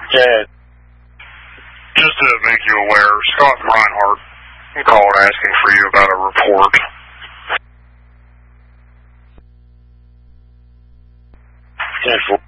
Yeah. Just to make you aware, Scott Reinhardt called asking for you about a report. Central.